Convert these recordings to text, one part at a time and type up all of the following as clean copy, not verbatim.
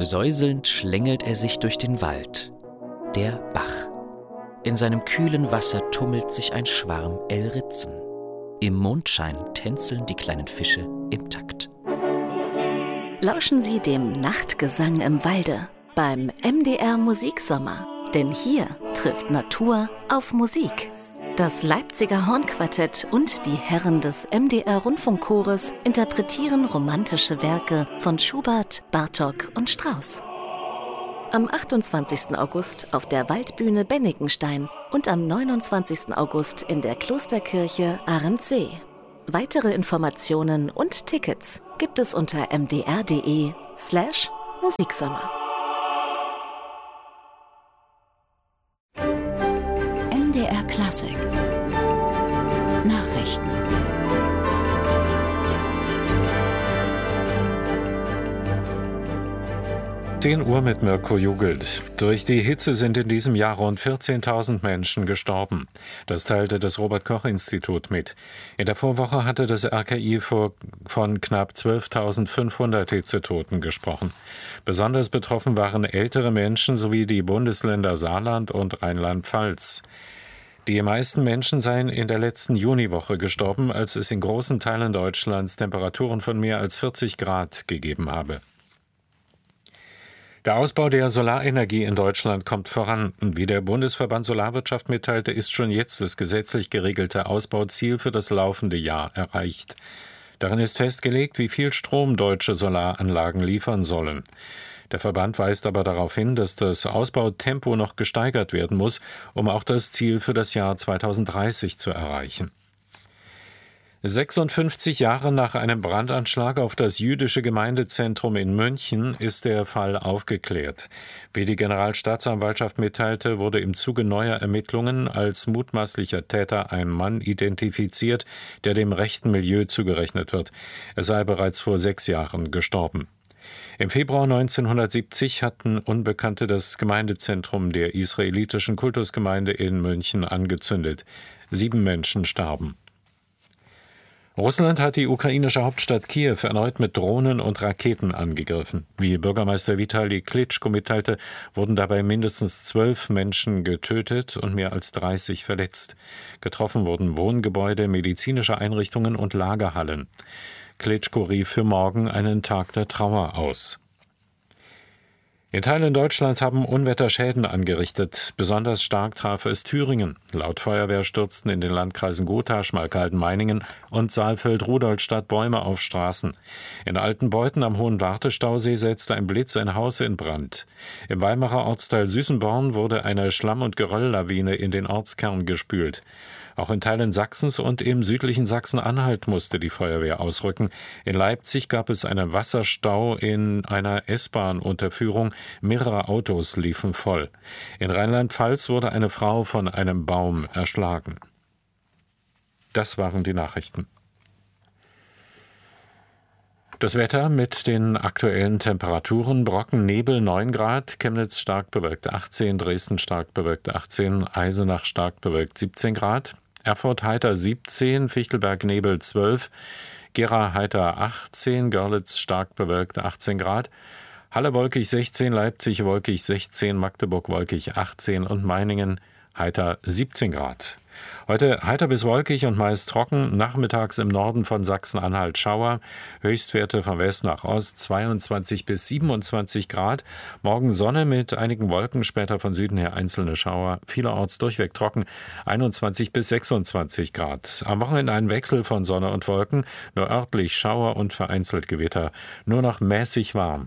Säuselnd schlängelt er sich durch den Wald. Der Bach. In seinem kühlen Wasser tummelt sich ein Schwarm Elritzen. Im Mondschein tänzeln die kleinen Fische im Takt. Lauschen Sie dem Nachtgesang im Walde beim MDR Musiksommer. Denn hier trifft Natur auf Musik. Das Leipziger Hornquartett und die Herren des MDR Rundfunkchores interpretieren romantische Werke von Schubert, Bartók und Strauss. Am 28. August auf der Waldbühne Bennigenstein und am 29. August in der Klosterkirche Arendsee. Weitere Informationen und Tickets gibt es unter mdr.de/Musiksommer. MDR Klassik Nachrichten. Uhr mit Mirko Jugelt. Durch die Hitze sind in diesem Jahr rund 14.000 Menschen gestorben. Das teilte das Robert-Koch-Institut mit. In der Vorwoche hatte das RKI von knapp 12.500 Hitzetoten gesprochen. Besonders betroffen waren ältere Menschen sowie die Bundesländer Saarland und Rheinland-Pfalz. Die meisten Menschen seien in der letzten Juniwoche gestorben, als es in großen Teilen Deutschlands Temperaturen von mehr als 40 Grad gegeben habe. Der Ausbau der Solarenergie in Deutschland kommt voran. Wie der Bundesverband Solarwirtschaft mitteilte, ist schon jetzt das gesetzlich geregelte Ausbauziel für das laufende Jahr erreicht. Darin ist festgelegt, wie viel Strom deutsche Solaranlagen liefern sollen. Der Verband weist aber darauf hin, dass das Ausbautempo noch gesteigert werden muss, um auch das Ziel für das Jahr 2030 zu erreichen. 56 Jahre nach einem Brandanschlag auf das jüdische Gemeindezentrum in München ist der Fall aufgeklärt. Wie die Generalstaatsanwaltschaft mitteilte, wurde im Zuge neuer Ermittlungen als mutmaßlicher Täter ein Mann identifiziert, der dem rechten Milieu zugerechnet wird. Er sei bereits vor 6 Jahren gestorben. Im Februar 1970 hatten Unbekannte das Gemeindezentrum der israelitischen Kultusgemeinde in München angezündet. 7 Menschen starben. Russland hat die ukrainische Hauptstadt Kiew erneut mit Drohnen und Raketen angegriffen. Wie Bürgermeister Vitali Klitschko mitteilte, wurden dabei mindestens 12 Menschen getötet und mehr als 30 verletzt. Getroffen wurden Wohngebäude, medizinische Einrichtungen und Lagerhallen. Klitschko rief für morgen einen Tag der Trauer aus. In Teilen Deutschlands haben Unwetter Schäden angerichtet. Besonders stark traf es Thüringen. Laut Feuerwehr stürzten in den Landkreisen Gotha, Schmalkalden-Meiningen und Saalfeld-Rudolstadt Bäume auf Straßen. In Altenbeuthen am Hohen Wartestausee setzte ein Blitz ein Haus in Brand. Im Weimarer Ortsteil Süßenborn wurde eine Schlamm- und Gerölllawine in den Ortskern gespült. Auch in Teilen Sachsens und im südlichen Sachsen-Anhalt musste die Feuerwehr ausrücken. In Leipzig gab es einen Wasserstau in einer S-Bahn-Unterführung. Mehrere Autos liefen voll. In Rheinland-Pfalz wurde eine Frau von einem Baum erschlagen. Das waren die Nachrichten. Das Wetter mit den aktuellen Temperaturen: Brocken, Nebel 9 Grad, Chemnitz stark bewölkt 18, Dresden stark bewölkt 18, Eisenach stark bewölkt 17 Grad, Erfurt heiter 17, Fichtelberg Nebel 12, Gera heiter 18, Görlitz stark bewölkt 18 Grad, Halle wolkig 16, Leipzig wolkig 16, Magdeburg wolkig 18 und Meiningen heiter 17 Grad. Heute heiter bis wolkig und meist trocken, nachmittags im Norden von Sachsen-Anhalt Schauer, Höchstwerte von West nach Ost 22 bis 27 Grad, morgen Sonne mit einigen Wolken, später von Süden her einzelne Schauer, vielerorts durchweg trocken, 21 bis 26 Grad. Am Wochenende ein Wechsel von Sonne und Wolken, nur örtlich Schauer und vereinzelt Gewitter, nur noch mäßig warm.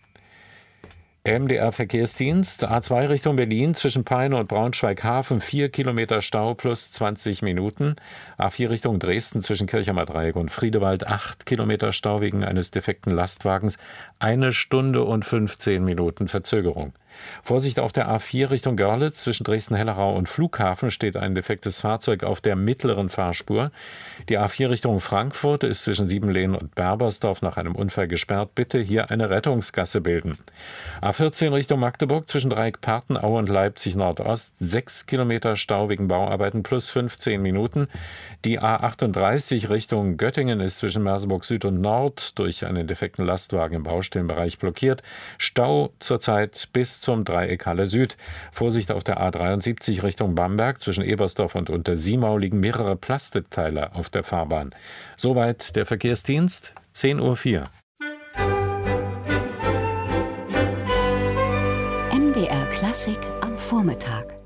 MDR-Verkehrsdienst, A2 Richtung Berlin, zwischen Peine und Braunschweig-Hafen, 4 Kilometer Stau plus 20 Minuten. A4 Richtung Dresden, zwischen Kirchheimer Dreieck und Friedewald, 8 Kilometer Stau wegen eines defekten Lastwagens, 1 Stunde und 15 Minuten Verzögerung. Vorsicht auf der A4 Richtung Görlitz. Zwischen Dresden-Hellerau und Flughafen steht ein defektes Fahrzeug auf der mittleren Fahrspur. Die A4 Richtung Frankfurt ist zwischen Siebenlehn und Berbersdorf nach einem Unfall gesperrt. Bitte hier eine Rettungsgasse bilden. A14 Richtung Magdeburg zwischen Dreieck Partenau und Leipzig Nordost 6 Kilometer Stau wegen Bauarbeiten plus 15 Minuten. Die A38 Richtung Göttingen ist zwischen Merseburg Süd und Nord durch einen defekten Lastwagen im Baustellenbereich blockiert. Stau zurzeit bis zum Dreieck Halle Süd. Vorsicht auf der A73 Richtung Bamberg. Zwischen Ebersdorf und Untersiemau liegen mehrere Plastikteile auf der Fahrbahn. Soweit der Verkehrsdienst, 10:04 Uhr. MDR Klassik am Vormittag.